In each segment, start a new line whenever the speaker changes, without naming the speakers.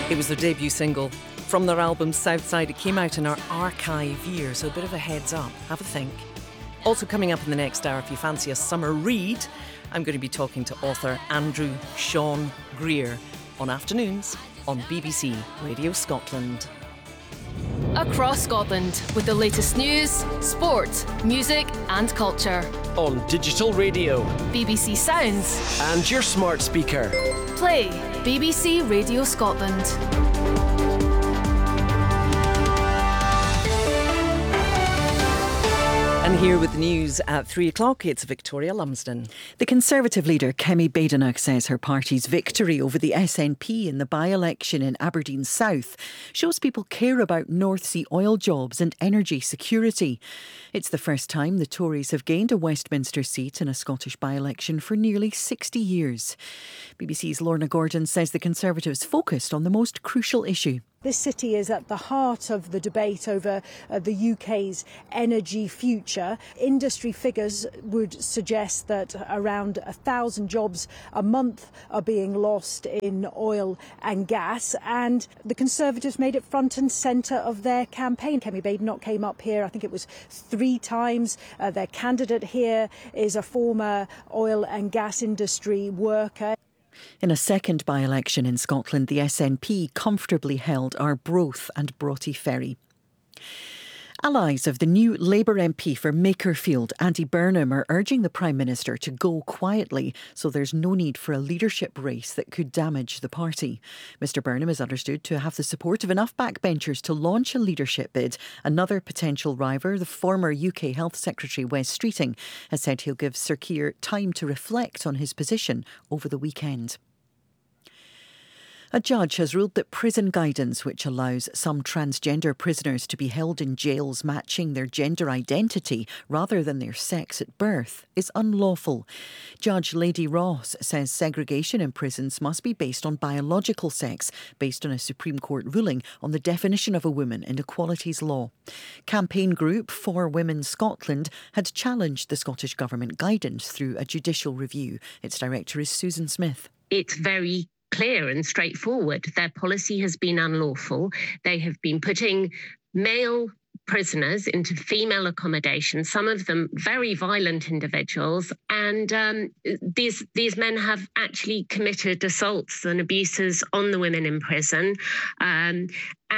It was their debut single from their album Southside. It came out in our archive year, so a bit of a heads up. Have a think. Also coming up in the next hour, if you fancy a summer read, I'm going to be talking to author Andrew Sean Greer on Afternoons on BBC Radio Scotland.
Across Scotland with the latest news, sport, music and culture.
On digital radio,
BBC Sounds
and your smart speaker.
Play BBC Radio Scotland.
And here with the news at 3 o'clock, it's Victoria Lumsden.
The Conservative leader, Kemi Badenoch, says her party's victory over the SNP in the by-election in Aberdeen South shows people care about North Sea oil jobs and energy security. It's the first time the Tories have gained a Westminster seat in a Scottish by-election for nearly 60 years. BBC's Lorna Gordon says the Conservatives focused on the most crucial issue.
This city is at the heart of the debate over the UK's energy future. Industry figures would suggest that around 1,000 jobs a month are being lost in oil and gas, and the Conservatives made it front and centre of their campaign. Kemi Badenoch came up here, I think it was 3 times. Their candidate here is a former oil and gas industry worker.
In a second by-election in Scotland, the SNP comfortably held Arbroath and Broughty Ferry. Allies of the new Labour MP for Makerfield, Andy Burnham, are urging the Prime Minister to go quietly so there's no need for a leadership race that could damage the party. Mr Burnham is understood to have the support of enough backbenchers to launch a leadership bid. Another potential rival, the former UK Health Secretary Wes Streeting, has said he'll give Sir Keir time to reflect on his position over the weekend. A judge has ruled that prison guidance, which allows some transgender prisoners to be held in jails matching their gender identity rather than their sex at birth, is unlawful. Judge Lady Ross says segregation in prisons must be based on biological sex, based on a Supreme Court ruling on the definition of a woman in equalities law. Campaign group For Women Scotland had challenged the Scottish Government guidance through a judicial review. Its director is Susan Smith.
It's very clear and straightforward. Their policy has been unlawful. They have been putting male prisoners into female accommodation, some of them very violent individuals, and these men have actually committed assaults and abuses on the women in prison, and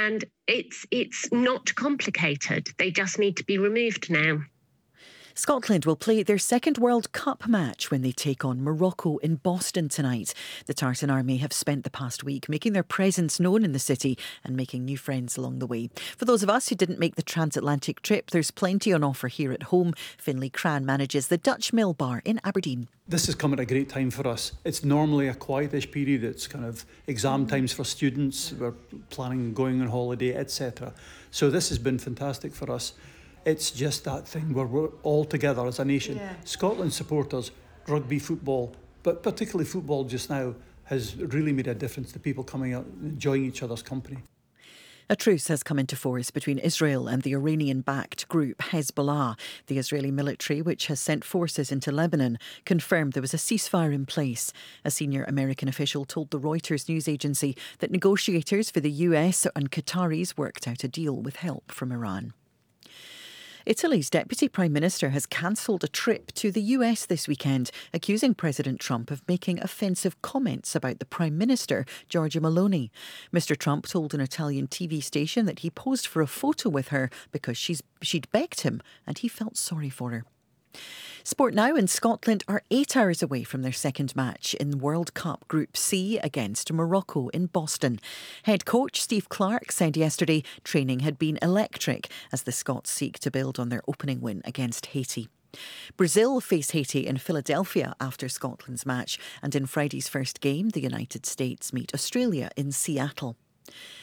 it's not complicated. They just need to be removed now.
Scotland will play their second World Cup match when they take on Morocco in Boston tonight. The Tartan Army have spent the past week making their presence known in the city and making new friends along the way. For those of us who didn't make the transatlantic trip, there's plenty on offer here at home. Finlay Cran manages the Dutch Mill Bar in Aberdeen.
This has come at a great time for us. It's normally a quietish period. It's kind of exam times for students. We're planning going on holiday, etc. So this has been fantastic for us. It's just that thing where we're all together as a nation. Yeah. Scotland supporters, rugby, football, but particularly football just now, has really made a difference to people coming out and enjoying each other's company.
A truce has come into force between Israel and the Iranian-backed group Hezbollah. The Israeli military, which has sent forces into Lebanon, confirmed there was a ceasefire in place. A senior American official told the Reuters news agency that negotiators for the US and Qataris worked out a deal with help from Iran. Italy's Deputy Prime Minister has cancelled a trip to the US this weekend, accusing President Trump of making offensive comments about the Prime Minister, Giorgia Meloni. Mr Trump told an Italian TV station that he posed for a photo with her because she'd begged him and he felt sorry for her. Sport now, and Scotland are 8 hours away from their second match in World Cup Group C against Morocco in Boston. Head coach Steve Clarke said yesterday training had been electric as the Scots seek to build on their opening win against Haiti. Brazil face Haiti in Philadelphia after Scotland's match, and in Friday's first game, the United States meet Australia in Seattle.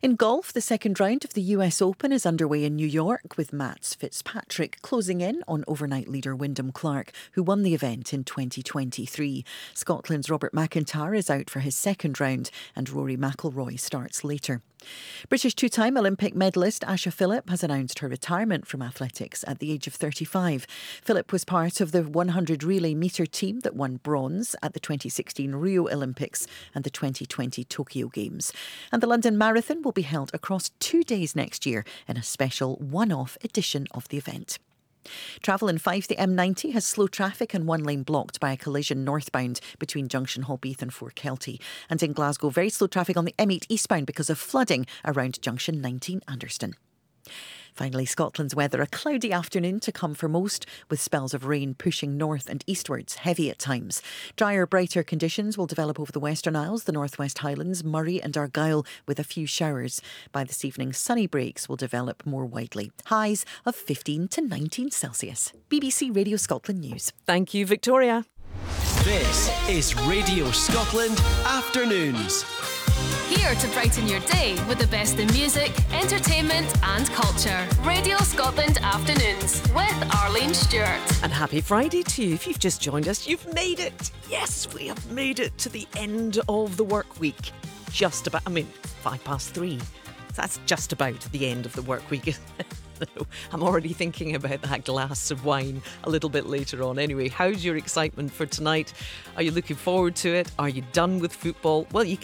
In golf, the second round of the US Open is underway in New York, with Mats Fitzpatrick closing in on overnight leader Wyndham Clark, who won the event in 2023. Scotland's Robert McIntyre is out for his second round, and Rory McIlroy starts later. British two-time Olympic medalist Asha Phillip has announced her retirement from athletics at the age of 35. Phillip was part of the 100 relay metre team that won bronze at the 2016 Rio Olympics and the 2020 Tokyo Games. And the London Marathon will be held across 2 days next year in a special one-off edition of the event. Travel in Fife, the M90 has slow traffic and one lane blocked by a collision northbound between Junction Holbeath and Fort Kelty. And in Glasgow, very slow traffic on the M8 eastbound because of flooding around Junction 19 Anderston. Finally, Scotland's weather, a cloudy afternoon to come for most, with spells of rain pushing north and eastwards, heavy at times. Drier, brighter conditions will develop over the Western Isles, the Northwest Highlands, Moray and Argyll, with a few showers. By this evening, sunny breaks will develop more widely. Highs of 15 to 19 Celsius. BBC Radio Scotland News.
Thank you, Victoria.
This is Radio Scotland Afternoons.
Here to brighten your day with the best in music, entertainment and culture. Radio Scotland Afternoons with Arlene Stewart.
And happy Friday to you. If you've just joined us, you've made it. Yes, we have made it to the end of the work week. Just about, 3:05. That's just about the end of the work week. I'm already thinking about that glass of wine a little bit later on. Anyway, how's your excitement for tonight? Are you looking forward to it? Are you done with football? Well, you can